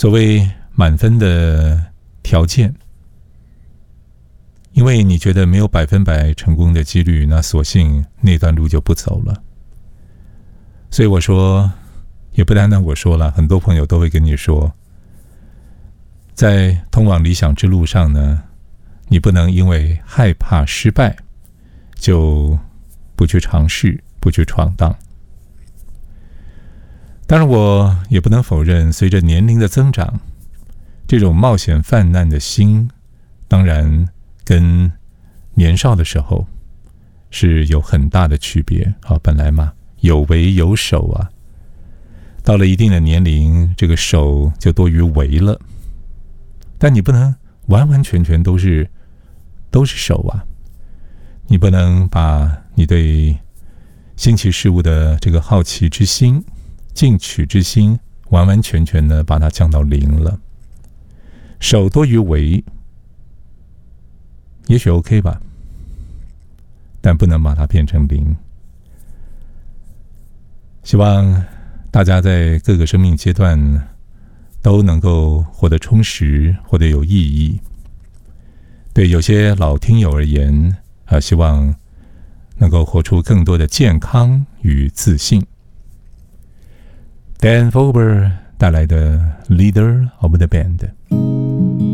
所谓满分的条件，因为你觉得没有100%成功的几率，那索性那段路就不走了。所以我说，也不单单我说了，很多朋友都会跟你说，在通往理想之路上呢，你不能因为害怕失败就不去尝试，不去闯荡。当然我也不能否认，随着年龄的增长，这种冒险犯难的心当然跟年少的时候是有很大的区别。本来嘛，有为有守啊，到了一定的年龄，这个守就多于为了。但你不能完完全全都是守啊，你不能把你对新奇事物的这个好奇之心、进取之心完完全全的把它降到0了。守多于为也许 OK 吧，但不能把它变成0。希望大家在各个生命阶段都能够活得充实，活得有意义。对有些老听友而言，希望能够活出更多的健康与自信。Dan Fogelberg 带来的 Leader of the Band。